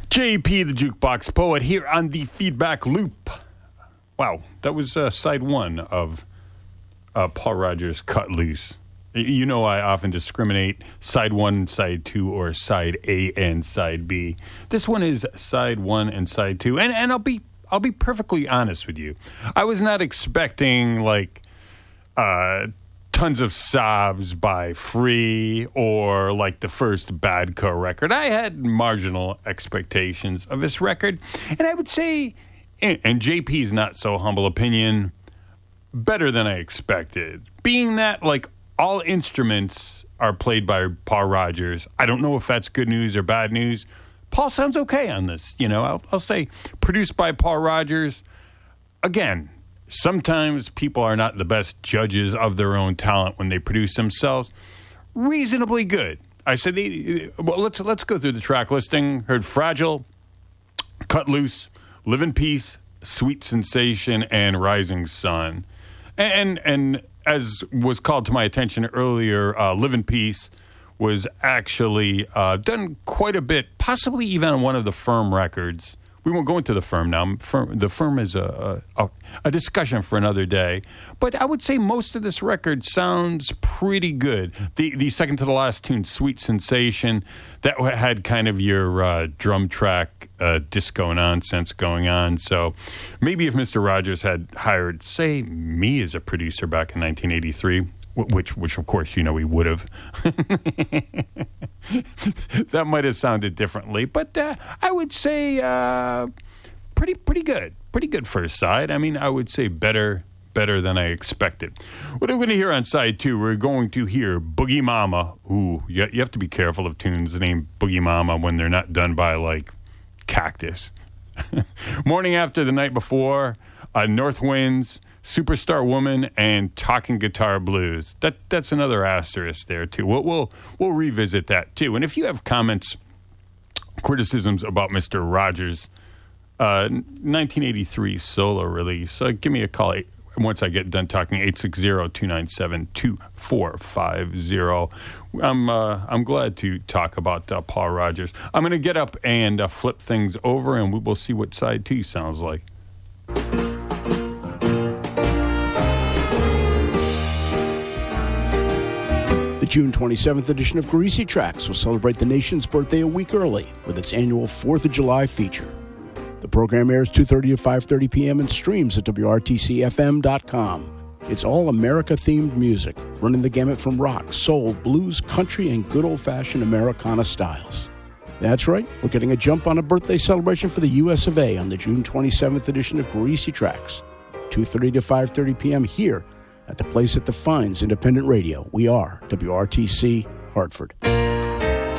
JP, the Jukebox Poet, here on the Feedback Loop. Wow, that was side one of Paul Rodgers' Cut Loose. You know I often discriminate side one, side two, or side A and side B. This one is side one and side two, and I'll be perfectly honest with you. I was not expecting like tons of sobs by Free or like the first Badco record. I had marginal expectations of this record, and I would say, and JP's not so humble opinion, better than I expected. Being that like all instruments are played by Paul Rodgers, I don't know if that's good news or bad news. Paul sounds okay on this. You know, I'll say produced by Paul Rodgers. Again, sometimes people are not the best judges of their own talent when they produce themselves. Reasonably good. I said, well, let's go through the track listing. Heard Fragile, Cut Loose, Live in Peace, Sweet Sensation, and Rising Sun. And as was called to my attention earlier, Live in Peace was actually done quite a bit, possibly even on one of the Firm records. We won't go into the Firm now. The Firm is a discussion for another day. But I would say most of this record sounds pretty good. The second to the last tune, Sweet Sensation, that had kind of your drum track disco nonsense going on. So maybe if Mr. Rodgers had hired, say, me as a producer back in 1983, which of course, you know, he would have. That might have sounded differently, but I would say pretty good. Pretty good first side. I mean, I would say better than I expected. What I'm going to hear on side two, we're going to hear Boogie Mama. Ooh, you have to be careful of tunes named Boogie Mama when they're not done by, like, Cactus. Morning After the Night Before, North Winds, Superstar Woman, and Talking Guitar Blues. That's another asterisk there, too. We'll revisit that, too. And if you have comments, criticisms about Mr. Rodgers' 1983 solo release, give me a call once I get done talking, 860-297-2450. I'm glad to talk about Paul Rodgers. I'm going to get up and flip things over, and we will see what side two sounds like. The June 27th edition of Greasy Tracks will celebrate the nation's birthday a week early with its annual 4th of July feature. The program airs 2:30 to 5:30 p.m. and streams at WRTCFM.com. It's all America-themed music, running the gamut from rock, soul, blues, country, and good old-fashioned Americana styles. That's right, we're getting a jump on a birthday celebration for the US of A on the June 27th edition of Greasy Tracks, 2:30 to 5:30 p.m. here at the place that defines independent radio. We are WRTC Hartford.